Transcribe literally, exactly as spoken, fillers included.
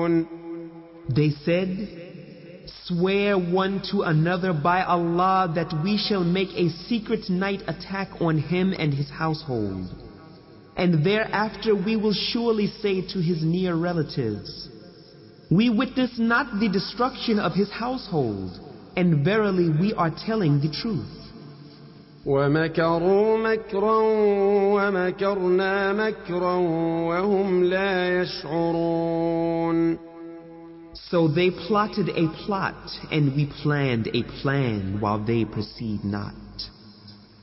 They said, "Swear one to another by Allah that we shall make a secret night attack on him and his household. And thereafter we will surely say to his near relatives, we witness not the destruction of his household, and verily we are telling the truth." وَمَكَرُوا مَكْرًا وَمَكَرْنَا مَكْرًا وَهُمْ لَا يَشْعُرُونَ. So they plotted a plot, and we planned a plan while they perceived not.